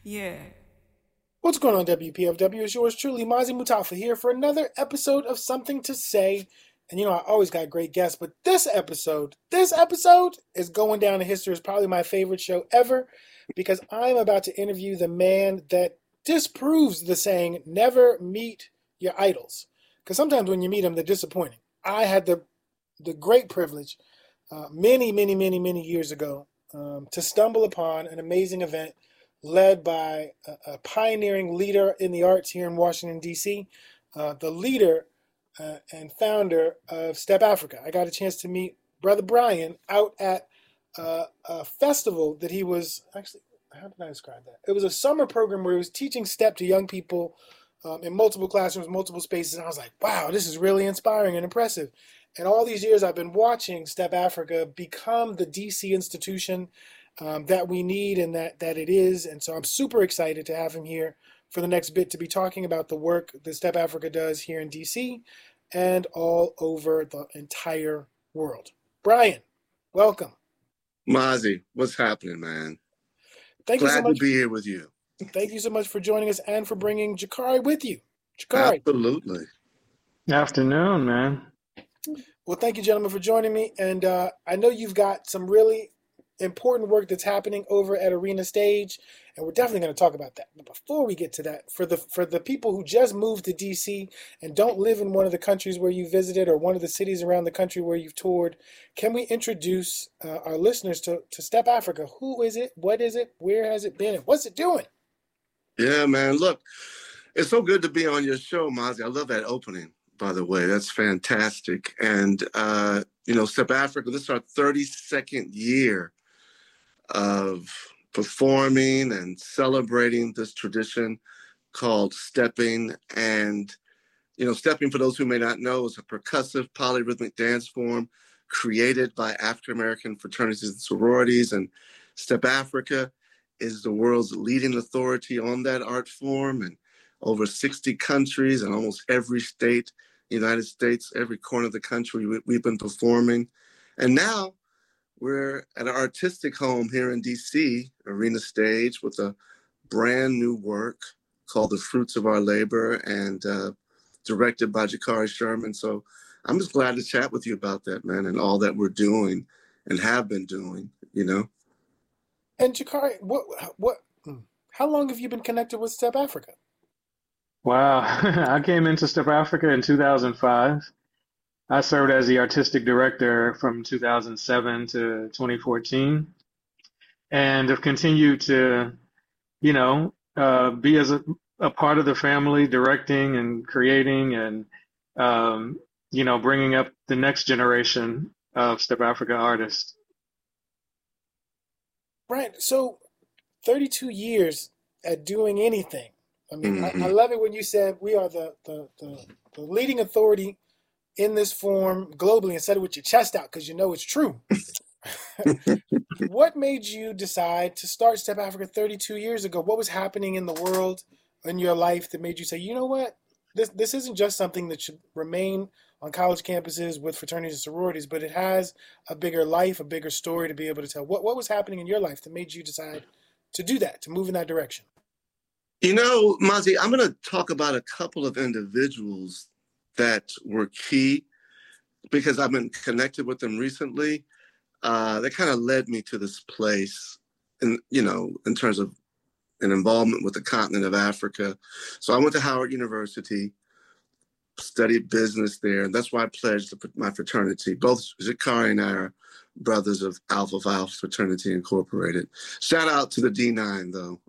Yeah. What's going on, WPFW? It's yours truly, Mazi Mutafa, here for another episode of Something to Say. And I always got great guests, but this episode is going down in history as probably my favorite show ever because I'm about to interview the man that disproves the saying, never meet your idols. Because sometimes when you meet them, they're disappointing. I had the great privilege many years ago to stumble upon an amazing event led by a pioneering leader in the arts here in Washington, D.C., the leader and founder of Step Africa. I got a chance to meet Brother Brian out at a festival that he was actually, how did I describe that? It was a summer program where he was teaching step to young people in multiple classrooms, multiple spaces. And I was like, wow, this is really inspiring and impressive. And all these years I've been watching Step Africa become the DC institution that we need and that it is. And so I'm super excited to have him here for the next bit to be talking about the work that Step Africa does here in DC and all over the entire world. Brian, welcome. Mazi, what's happening, man? Thank you so Glad to much. be here with you. Thank you so much for joining us and for bringing Jakari with you. Jakari. Absolutely. Afternoon, man. Well, thank you, gentlemen, for joining me. And I know you've got some really important work that's happening over at Arena Stage, and we're definitely going to talk about that. But before we get to that, for the people who just moved to DC and don't live in one of the countries where you visited or one of the cities around the country where you've toured, can we introduce our listeners to Step Africa? Who is it? What is it? Where has it been? And what's it doing? Yeah, man. Look, it's so good to be on your show, Mazi. I love that opening, by the way. That's fantastic. And, Step Africa, this is our 32nd year of performing and celebrating this tradition called stepping. And, stepping, for those who may not know, is a percussive polyrhythmic dance form created by African-American fraternities and sororities. And Step Africa is the world's leading authority on that art form, and over 60 countries and almost every state, United States, every corner of the country, we've been performing. And now we're at an artistic home here in DC, Arena Stage, with a brand new work called The Fruits of Our Labor and directed by Jakari Sherman. So I'm just glad to chat with you about that, man, and all that we're doing and have been doing, And Jakari, how long have you been connected with Step Africa? Wow. I came into Step Africa in 2005. I served as the artistic director from 2007 to 2014 and have continued to, be as a part of the family, directing and creating and, bringing up the next generation of Step Africa artists. Right. So 32 years at doing anything. I mean, Mm-hmm. I love it when you said we are the leading authority in this form globally and said it with your chest out because it's true. What made you decide to start Step Africa 32 years ago? What was happening in the world, in your life that made you say, you know what? This isn't just something that should remain on college campuses with fraternities and sororities, but it has a bigger life, a bigger story to be able to tell. What was happening in your life that made you decide to do that, to move in that direction? Mazi, I'm going to talk about a couple of individuals that were key because I've been connected with them recently. That kind of led me to this place in terms of an involvement with the continent of Africa. So I went to Howard University, studied business there, and that's why I pledged my fraternity. Both Jakari and I are brothers of Alpha Phi Alpha Fraternity Incorporated. Shout out to the D9, though.